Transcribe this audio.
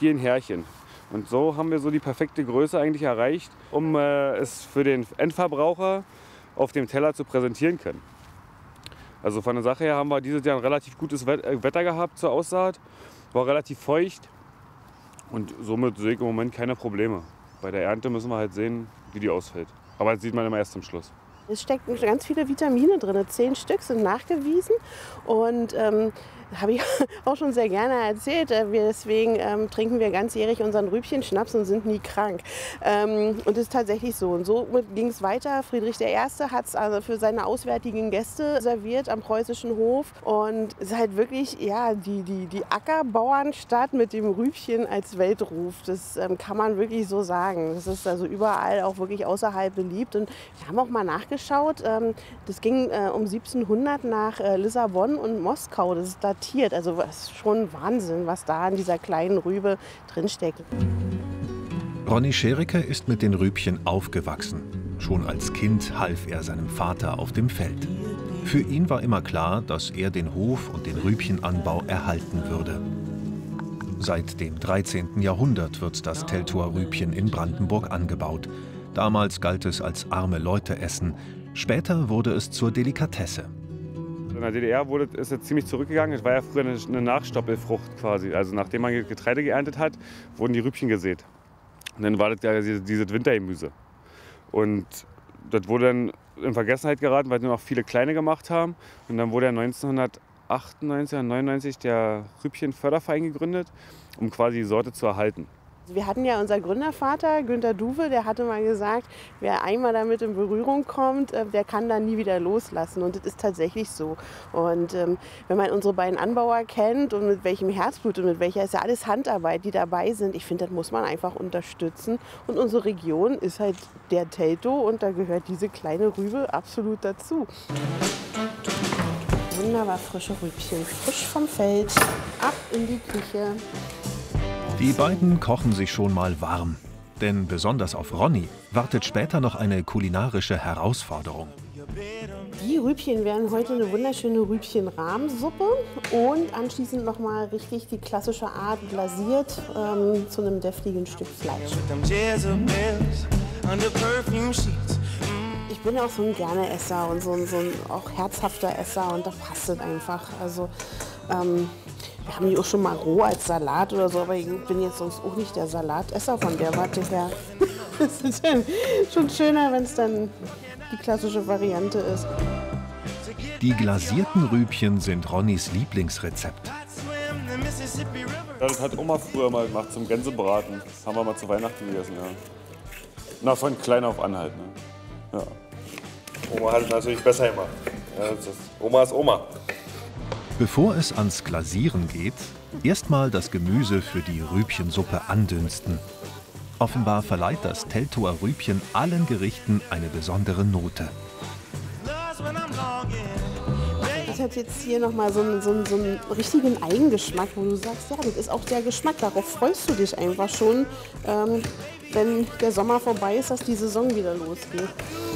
vielen Härchen. Und so haben wir so die perfekte Größe eigentlich erreicht, um es für den Endverbraucher auf dem Teller zu präsentieren können. Also von der Sache her haben wir dieses Jahr ein relativ gutes Wetter gehabt zur Aussaat, war relativ feucht und somit sehe ich im Moment keine Probleme. Bei der Ernte müssen wir halt sehen, wie die ausfällt. Aber das sieht man immer erst zum Schluss. Es stecken ganz viele Vitamine drin, 10 Stück sind nachgewiesen und habe ich auch schon sehr gerne erzählt. Deswegen trinken wir ganzjährig unseren Rübchenschnaps und sind nie krank. Und das ist tatsächlich so. Und so ging es weiter. Friedrich I. hat es also für seine auswärtigen Gäste serviert am preußischen Hof. Und es ist halt wirklich ja, die Ackerbauernstadt mit dem Rübchen als Weltruf. Das kann man wirklich so sagen. Das ist also überall auch wirklich außerhalb beliebt. Und wir haben auch mal nachgeschaut. Das ging um 1700 nach Lissabon und Moskau. Das ist datiert. Also das ist schon Wahnsinn, was da in dieser kleinen Rübe drinsteckt. Ronny Schericke ist mit den Rübchen aufgewachsen. Schon als Kind half er seinem Vater auf dem Feld. Für ihn war immer klar, dass er den Hof und den Rübchenanbau erhalten würde. Seit dem 13. Jahrhundert wird das Teltower Rübchen in Brandenburg angebaut. Damals galt es als arme Leute-Essen. Später wurde es zur Delikatesse. In der DDR ist es ziemlich zurückgegangen. Es war ja früher eine Nachstoppelfrucht quasi. Also nachdem man Getreide geerntet hat, wurden die Rübchen gesät. Und dann war das ja dieses Wintergemüse. Und das wurde dann in Vergessenheit geraten, weil nur noch viele kleine gemacht haben. Und dann wurde ja 1998, 1999 der Rübchenförderverein gegründet, um quasi die Sorte zu erhalten. Wir hatten ja unser Gründervater, Günter Duwe, der hatte mal gesagt, wer einmal damit in Berührung kommt, der kann dann nie wieder loslassen. Und das ist tatsächlich so. Und wenn man unsere beiden Anbauer kennt und mit welchem Herzblut und mit welcher, ist ja alles Handarbeit, die dabei sind. Ich finde, das muss man einfach unterstützen. Und unsere Region ist halt der Teltow und da gehört diese kleine Rübe absolut dazu. Wunderbar frische Rübchen, frisch vom Feld, ab in die Küche. Die beiden kochen sich schon mal warm. Denn besonders auf Ronny wartet später noch eine kulinarische Herausforderung. Die Rübchen werden heute eine wunderschöne Rübchenrahmsuppe und anschließend noch mal richtig die klassische Art glasiert zu einem deftigen Stück Fleisch. Ich bin auch so ein Gerne-Esser und so ein auch herzhafter Esser und da passt es einfach. Also, wir haben die auch schon mal roh als Salat oder so, aber ich bin jetzt sonst auch nicht der Salatesser von der Warte her. Es ist schon schöner, wenn es dann die klassische Variante ist. Die glasierten Rübchen sind Ronnys Lieblingsrezept. Das hat Oma früher mal gemacht zum Gänsebraten. Haben wir mal zu Weihnachten gegessen, ja. Na, von klein auf an halt, ne? Ja. Oma hat es natürlich besser gemacht. Ja, Oma ist Oma. Bevor es ans Glasieren geht, erstmal das Gemüse für die Rübchensuppe andünsten. Offenbar verleiht das Teltower Rübchen allen Gerichten eine besondere Note. Das hat jetzt hier nochmal so einen richtigen Eigengeschmack, wo du sagst, ja, das ist auch der Geschmack, darauf freust du dich einfach schon, wenn der Sommer vorbei ist, dass die Saison wieder losgeht.